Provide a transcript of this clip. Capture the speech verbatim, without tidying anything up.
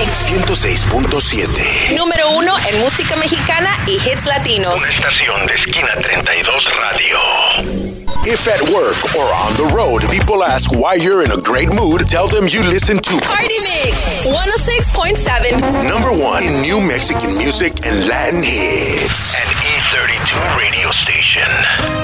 ciento seis punto siete. Número uno en música mexicana y hits latinos. Una estación de Esquina treinta y dos Radio. If at work or on the road, people ask why you're in a great mood, tell them you listen to Party Mix one oh six point seven. Number one in new Mexican music and Latin hits. An E thirty-two radio station.